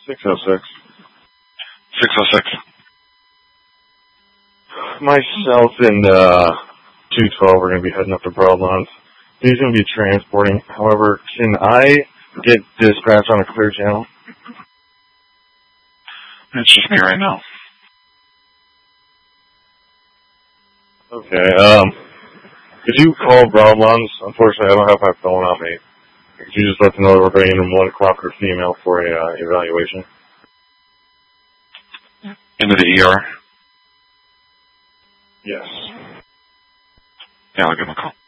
606. 606. Myself and 212 are going to be heading up to Broadlands. He's going to be transporting. However, can I get dispatch on a clear channel? It's just me right now. Okay, could you call Broadlands? Unfortunately, I don't have my phone on me. Could you just let them know that we're bringing in one cooperative female for a evaluation? Into the ER? Yes. Yeah, I'll give him a call.